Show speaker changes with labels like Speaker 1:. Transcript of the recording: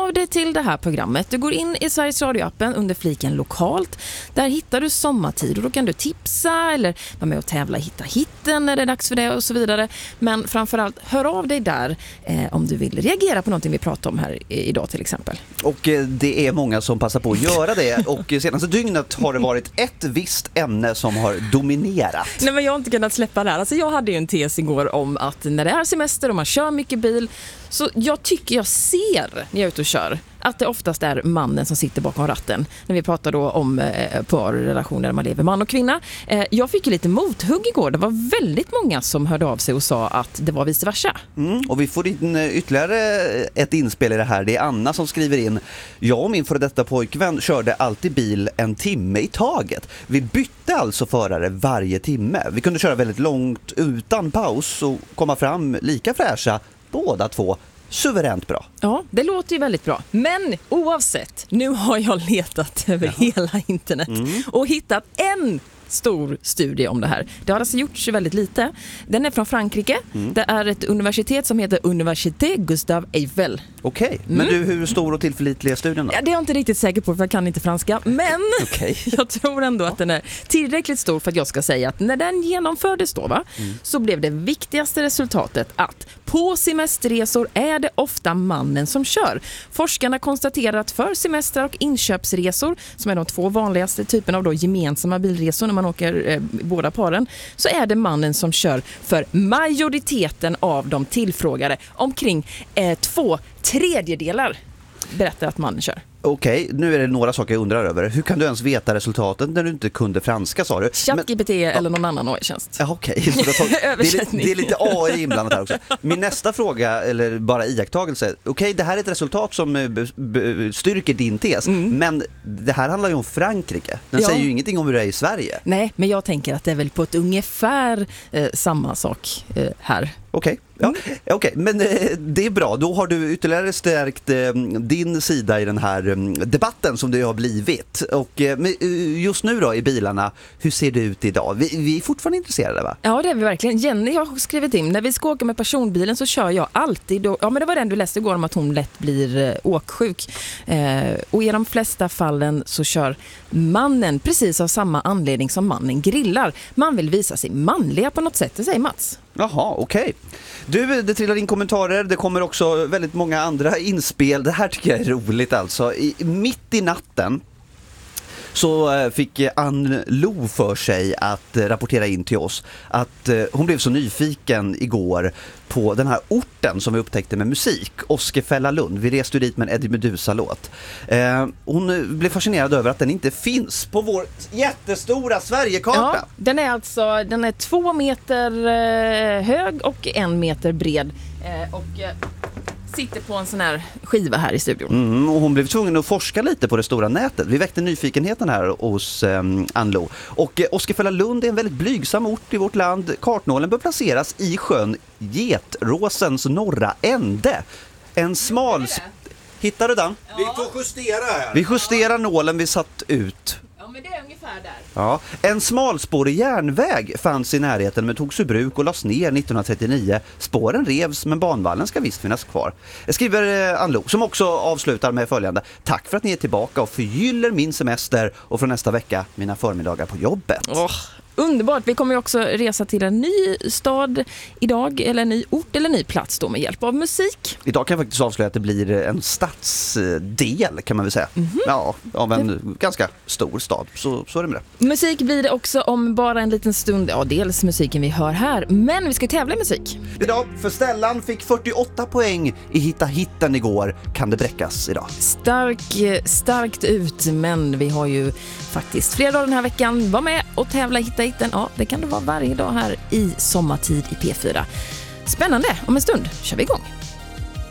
Speaker 1: av dig till det här programmet. Du går in i Sveriges Radio-appen under fliken lokalt. Där hittar du sommartid och då kan du tipsa eller vara med och tävla hitta hitten när det är dags för det och så vidare. Men framförallt hör av dig där om du vill reagera på någonting vi pratar om här idag till exempel.
Speaker 2: Och det är många som passar på att göra det. Och senaste dygnet har det varit ett visst ämne som har dominerat.
Speaker 1: Nej, men jag har inte kunnat släppa det här. Alltså, jag hade ju en tes igår om att när det är semester och man kör mycket bil, så jag tycker jag ser när jag är ute och kör att det oftast är mannen som sitter bakom ratten. När vi pratar då om parrelationer där man lever man och kvinna. Jag fick ju lite mothugg igår. Det var väldigt många som hörde av sig och sa att det var vice versa.
Speaker 2: Och vi får in ytterligare ett inspel i det här. Det är Anna som skriver in: jag och min före detta pojkvän körde alltid bil en timme i taget. Vi bytte alltså förare varje timme. Vi kunde köra väldigt långt utan paus och komma fram lika fräscha båda två. Suveränt bra.
Speaker 1: Ja, det låter ju väldigt bra. Men oavsett, nu har jag letat över hela internet och hittat en stor studie om det här. Det har alltså gjorts väldigt lite. Den är från Frankrike. Det är ett universitet som heter Université Gustave Eiffel.
Speaker 2: Okej, men du, hur stor och tillförlitlig är studien då?
Speaker 1: Ja, det är jag inte riktigt säker på för jag kan inte franska. Men jag tror ändå att den är tillräckligt stor för att jag ska säga att när den genomfördes då så blev det viktigaste resultatet att på semesterresor är det ofta mannen som kör. Forskarna konstaterar att för semestrar och inköpsresor, som är de två vanligaste typerna av då gemensamma bilresor när man åker båda paren, så är det mannen som kör för majoriteten av de tillfrågade. Omkring 2/3 berättar att mannen kör.
Speaker 2: Okej, nu är det några saker jag undrar över. Hur kan du ens veta resultatet när du inte kunde franska, sa du?
Speaker 1: ChatGPT eller någon annan AI-tjänst.
Speaker 2: Ja, okej. Det är lite AI inblandat här också. Min nästa fråga, eller bara iakttagelse. Okej, det här är ett resultat som styrker din tes. Men det här handlar ju om Frankrike. Den säger ju ingenting om hur det är i Sverige.
Speaker 1: Nej, men jag tänker att det är väl på ett ungefär samma sak här.
Speaker 2: Okej. Ja, okej, men det är bra. Då har du ytterligare stärkt din sida i den här debatten som det har blivit. Och just nu då i bilarna, hur ser det ut idag? Vi är fortfarande intresserade, va?
Speaker 1: Ja, det är vi verkligen. Jenny har skrivit in, när vi ska åka med personbilen så kör jag alltid då, ja men det var den du läste igår om att hon lätt blir åksjuk. Och i de flesta fallen så kör mannen precis av samma anledning som mannen grillar. Man vill visa sig manliga på något sätt, det säger Mats.
Speaker 2: Jaha, okej. Du, det trillar in kommentarer. Det kommer också väldigt många andra inspel. Det här tycker jag är roligt alltså. Mitt i natten så fick Ann Lo för sig att rapportera in till oss att hon blev så nyfiken igår på den här orten som vi upptäckte med musik, Åskefällalund. Vi reste dit med en Eddie Meduza-låt. Hon blev fascinerad över att den inte finns på vår jättestora Sverigekarta.
Speaker 1: Ja, den är 2 meter hög och 1 meter bred. Sitter på en sån här skiva här i studion.
Speaker 2: Och hon blev tvungen att forska lite på det stora nätet. Vi väckte nyfikenheten här hos Ann Lo. Och Åskefällalund är en väldigt blygsam ort i vårt land. Kartnålen bör placeras i sjön Getråsens norra ände. En smal... Hittar du den?
Speaker 3: Ja. Vi får justera här.
Speaker 2: Vi justerar nålen vi satt ut.
Speaker 1: Ja, men det är ungefär där.
Speaker 2: Ja, en smalspårig järnväg fanns i närheten men togs ur bruk och lades ner 1939. Spåren revs men banvallen ska visst finnas kvar. Jag skriver Ann Lo, som också avslutar med följande: tack för att ni är tillbaka och förgyller min semester och från nästa vecka mina förmiddagar på jobbet.
Speaker 1: Underbart, vi kommer ju också resa till en ny stad idag, eller en ny ort eller en ny plats då med hjälp av musik.
Speaker 2: Idag kan jag faktiskt avslöja att det blir en stadsdel kan man väl säga. Ja, av en ganska stor stad, så är det med det.
Speaker 1: Musik blir det också om bara en liten stund. Ja, dels musiken vi hör här, men vi ska tävla i musik.
Speaker 2: Idag, för Stellan fick 48 poäng i Hitta hitten igår. Kan det bräckas idag?
Speaker 1: Starkt ut, men vi har ju faktiskt flera dagar den här veckan. Var med och tävla i Hitta hitten. Ja, det kan det vara varje dag här i sommartid i P4. Spännande, om en stund kör vi igång.